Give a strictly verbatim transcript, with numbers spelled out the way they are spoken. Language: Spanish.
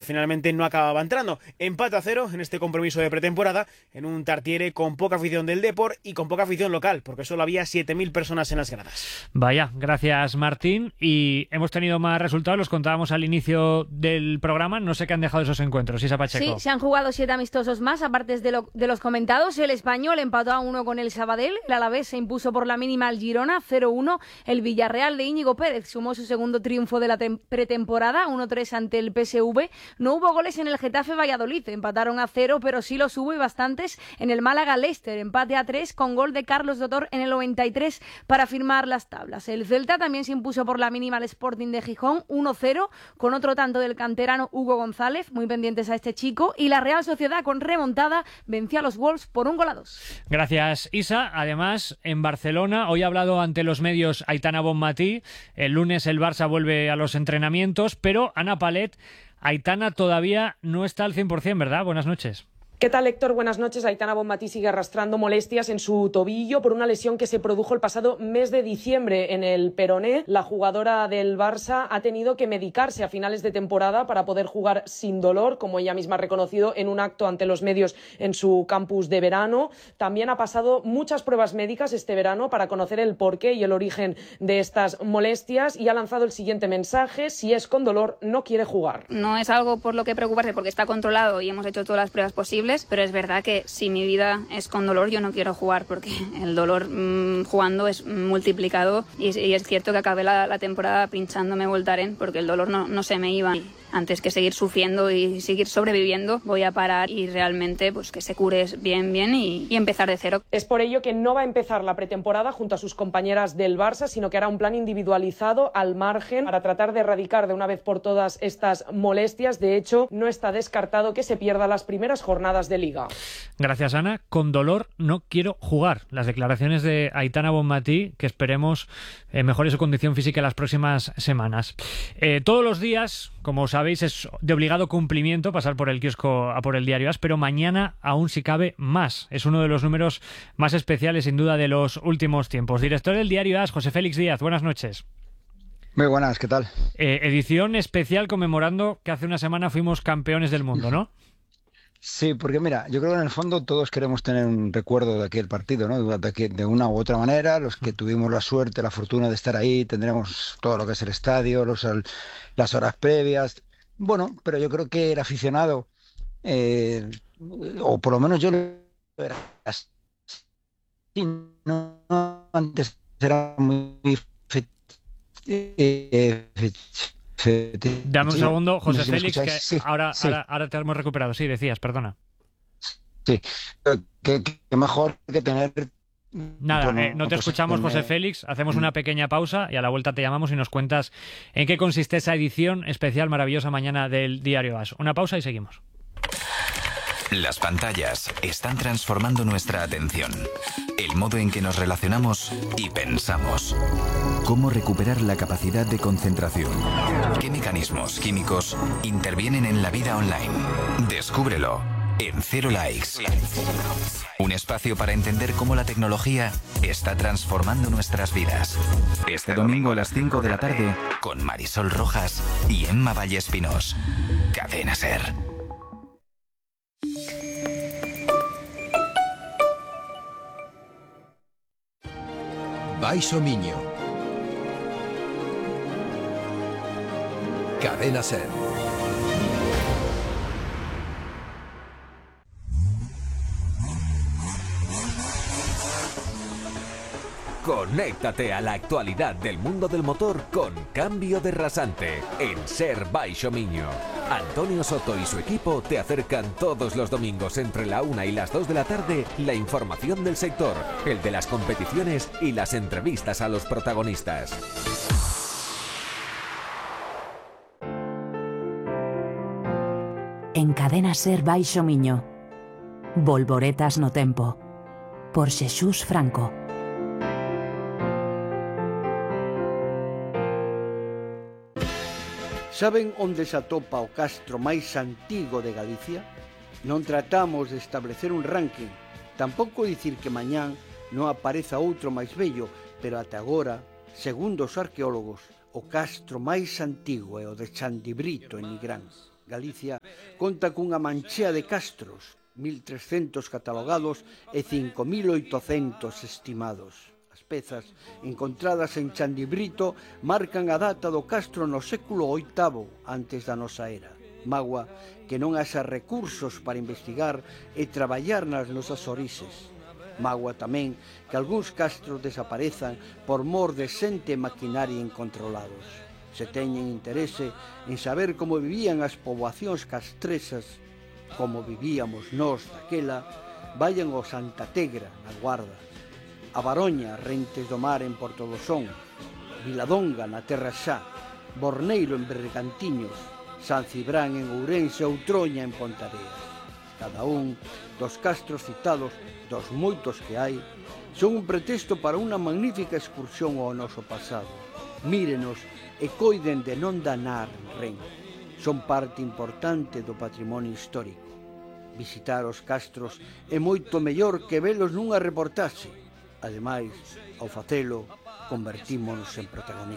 finalmente no acababa entrando. Empate a cero en este compromiso de pretemporada, en un Tartiere con poca afición del Depor y con poca afición local, porque solo había siete mil personas en las gradas. Vaya, gracias Martín. Y hemos tenido más resultados, los contábamos al inicio del programa. No sé qué han dejado esos encuentros, Isa Pacheco. Sí, se han jugado siete amistosos más, aparte de, lo, de los comentados. El Español empató a uno con el Sabadell, el Alavés se impuso por la mínima al Girona, cero uno. El Villarreal de Íñigo Pérez sumó su segundo triunfo de la pretemporada, uno tres ante el P S V. No hubo goles en el Getafe Valladolid, empataron a cero, pero sí los hubo y bastantes en el Málaga Leicester, empate a tres con gol de Carlos Dotor en el noventa y tres para firmar las tablas. El Celta también se impuso por la mínima al Sporting de Gijón, uno cero, con otro tanto del canterano Hugo González, muy pendientes a este chico, y la Real Sociedad con remontada venció a los Wolves por un gol a dos. Gracias, Isa. Además, en Barcelona, hoy ha hablado ante los medios Aitana Bonmatí. El lunes el Barça vuelve a los entrenamientos, pero Ana Palet, Aitana todavía no está al cien por cien, ¿verdad? Buenas noches. ¿Qué tal, Héctor? Buenas noches. Aitana Bonmatí sigue arrastrando molestias en su tobillo por una lesión que se produjo el pasado mes de diciembre en el peroné. La jugadora del Barça ha tenido que medicarse a finales de temporada para poder jugar sin dolor, como ella misma ha reconocido en un acto ante los medios en su campus de verano. También ha pasado muchas pruebas médicas este verano para conocer el porqué y el origen de estas molestias y ha lanzado el siguiente mensaje: si es con dolor, no quiere jugar. No es algo por lo que preocuparse porque está controlado y hemos hecho todas las pruebas posibles, pero es verdad que si mi vida es con dolor, yo no quiero jugar porque el dolor mmm, jugando es multiplicado y, y es cierto que acabé la, la temporada pinchándome Voltaren porque el dolor no, no se me iba. Antes que seguir sufriendo y seguir sobreviviendo, voy a parar y realmente pues que se cure bien, bien y, y empezar de cero. Es por ello que no va a empezar la pretemporada junto a sus compañeras del Barça, sino que hará un plan individualizado al margen para tratar de erradicar de una vez por todas estas molestias. De hecho, no está descartado que se pierda las primeras jornadas de Liga. Gracias, Ana. Con dolor no quiero jugar. Las declaraciones de Aitana Bonmatí, que esperemos eh, mejore su condición física en las próximas semanas. Eh, todos los días, como sabéis, es de obligado cumplimiento pasar por el kiosco a por el Diario As, pero mañana aún si cabe más. Es uno de los números más especiales, sin duda, de los últimos tiempos. Director del Diario As, José Félix Díaz, buenas noches. Muy buenas, ¿qué tal? Eh, edición especial conmemorando que hace una semana fuimos campeones del mundo, ¿no? Sí, porque mira, yo creo que en el fondo todos queremos tener un recuerdo de aquel partido, ¿no? De, que, de una u otra manera, los que tuvimos la suerte, la fortuna de estar ahí, tendremos todo lo que es el estadio, los, las horas previas. Bueno, pero yo creo que el aficionado, eh, o por lo menos yo lo era así, ¿no? Antes era muy... Eh, Dame un segundo, José no sé si Félix, que sí, ahora, sí. ahora, ahora te hemos recuperado. Sí, decías, perdona. Sí, que, que mejor que tener... Nada, bueno, eh, no te pues, escuchamos, José eh, Félix. Hacemos una pequeña pausa y a la vuelta te llamamos y nos cuentas en qué consiste esa edición especial maravillosa mañana del Diario As. Una pausa y seguimos. Las pantallas están transformando nuestra atención, el modo en que nos relacionamos y pensamos. ¿Cómo recuperar la capacidad de concentración? ¿Qué mecanismos químicos intervienen en la vida online? Descúbrelo en Cero Likes. Un espacio para entender cómo la tecnología está transformando nuestras vidas. Este domingo a las cinco de la tarde con Marisol Rojas y Emma Vallespinós. Cadena Ser. Baixo Miño. Cadena Ser. Conéctate a la actualidad del mundo del motor con Cambio de Rasante en Ser Baixo Miño. Antonio Soto y su equipo te acercan todos los domingos entre la una y las dos de la tarde la información del sector, el de las competiciones y las entrevistas a los protagonistas. En Cadena Ser Baixo Miño. Volvoretas no tempo. Por Xesús Franco. Saben onde se atopa o castro máis antigo de Galicia? Non tratamos de establecer un ranking, tampouco dicir que mañán non apareza outro máis bello, pero ata agora, segundo os arqueólogos, o castro máis antigo é o de Chandibrito en Nigrán, Galicia. conta cunha manchea de castros, mil trescentos catalogados e cinco mil oitocentos estimados. As pezas encontradas en Chandibrito marcan a data do castro no século oitavo antes da nosa era. Mágoa que non haxa recursos para investigar e traballar nas nosas orixes. Mágoa tamén que algúns castros desaparezan por mor de xente e maquinaria incontrolados. Se teñen interese en saber como vivían as poboacións castresas, como vivíamos nós daquela, vayan ao Santa Tegra, na Guarda, a Baroña, Rentes do Mar en Porto do Son, Viladonga, na Terra Xa, Borneiro en Bergantiños, San Cibrán en Ourense ou Troña en Pontareas. Cada un dos castros citados, dos moitos que hai, son un pretexto para unha magnífica excursión ao noso pasado. Mírenos e coiden de non danar ren. Son parte importante do patrimonio histórico. Visitar os castros é moito mellor que velos nunha reportaxe. Ademais, ao facelo, convertímonos en protagonistas.